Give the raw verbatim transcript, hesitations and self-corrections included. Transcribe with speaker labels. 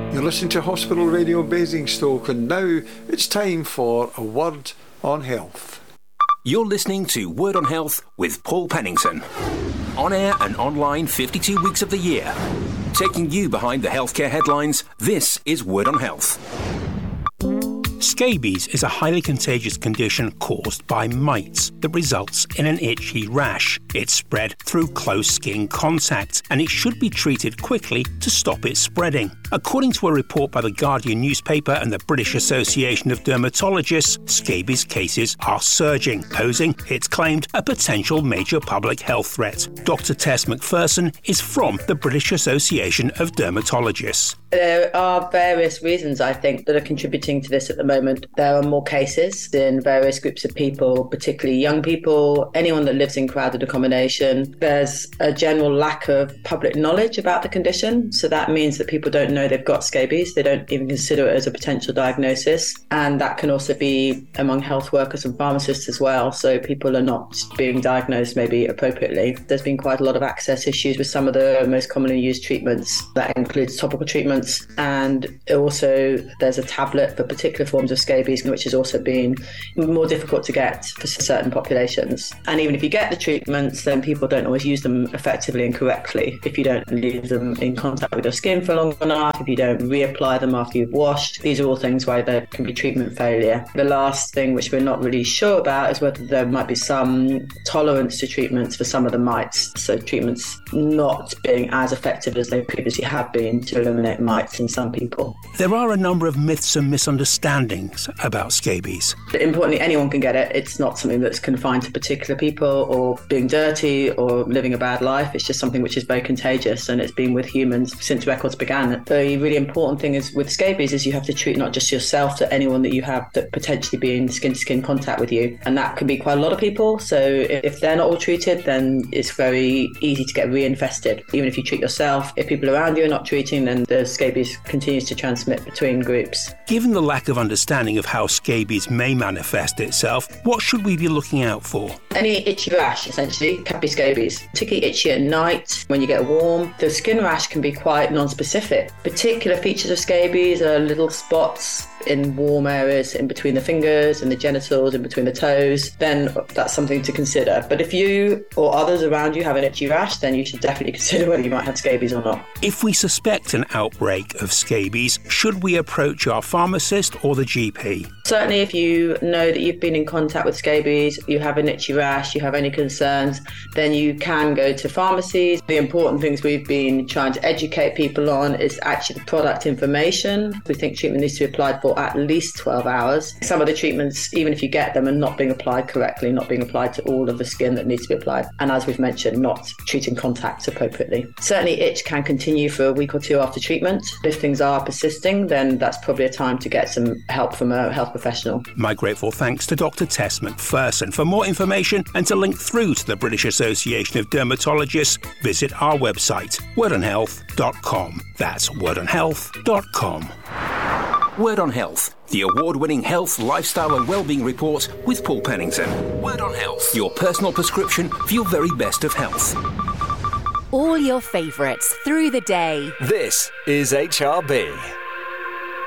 Speaker 1: You're listening to Hospital Radio Basingstoke, and now it's time for a Word on Health.
Speaker 2: You're listening to Word on Health with Paul Pennington. On air and online fifty-two weeks of the year. Taking you behind the healthcare headlines, this is Word on Health.
Speaker 3: Scabies is a highly contagious condition caused by mites that results in an itchy rash. It's spread through close skin contact, and it should be treated quickly to stop it spreading. According to a report by the Guardian newspaper and the British Association of Dermatologists, scabies cases are surging, posing, it's claimed, a potential major public health threat. Doctor Tess McPherson is from the British Association of Dermatologists.
Speaker 4: There are various reasons, I think, that are contributing to this at the moment. There are more cases in various groups of people, particularly young people, anyone that lives in crowded accommodation. There's a general lack of public knowledge about the condition. So that means that people don't know they've got scabies. They don't even consider it as a potential diagnosis. And that can also be among health workers and pharmacists as well. So people are not being diagnosed maybe appropriately. There's been quite a lot of access issues with some of the most commonly used treatments. That includes topical treatments. And also there's a tablet for particular forms of scabies, which has also been more difficult to get for certain populations. And even if you get the treatments, then people don't always use them effectively and correctly. If you don't leave them in contact with your skin for long enough, if you don't reapply them after you've washed, these are all things why there can be treatment failure. The last thing, which we're not really sure about, is whether there might be some tolerance to treatments for some of the mites. So treatments not being as effective as they previously have been to eliminate mites in some people.
Speaker 3: There are a number of myths and misunderstandings about scabies.
Speaker 4: Importantly, anyone can get it. It's not something that's confined to particular people or being dirty or living a bad life. It's just something which is very contagious, and it's been with humans since records began. The really important thing is with scabies is you have to treat not just yourself, but anyone that you have that potentially be in skin-to-skin contact with you. And that can be quite a lot of people. So if they're not all treated, then it's very easy to get reinfested. Even if you treat yourself, if people around you are not treating, then the scabies continues to transmit between groups.
Speaker 3: Given the lack of understanding of how scabies may manifest itself, what should we be looking out for?
Speaker 4: Any itchy rash, essentially, can be scabies. Particularly itchy at night, when you get warm. The skin rash can be quite non-specific. Particular features of scabies are little spots in warm areas in between the fingers and the genitals, in between the toes, then that's something to consider. But if you or others around you have an itchy rash, then you should definitely consider whether you might have scabies or not.
Speaker 3: If we suspect an outbreak of scabies, should we approach our pharmacist or the G P?
Speaker 4: Certainly if you know that you've been in contact with scabies, you have an itchy rash, you have any concerns, then you can go to pharmacies. The important things we've been trying to educate people on is actually the product information. We think treatment needs to be applied for at least twelve hours. Some of the treatments, even if you get them, are not being applied correctly, not being applied to all of the skin that needs to be applied. And as we've mentioned, not treating contacts appropriately. Certainly itch can continue for a week or two after treatment. If things are persisting, then that's probably a time to get some help from a health professional.
Speaker 3: My grateful thanks to Doctor Tess McPherson. For more information and to link through to the British Association of Dermatologists, visit our website, word on health dot com. That's word on health dot com.
Speaker 2: Word on Health, the award-winning health, lifestyle and wellbeing report with Paul Pennington. Word on Health, your personal prescription for your very best of health.
Speaker 5: All your favourites through the day.
Speaker 6: This is H R B.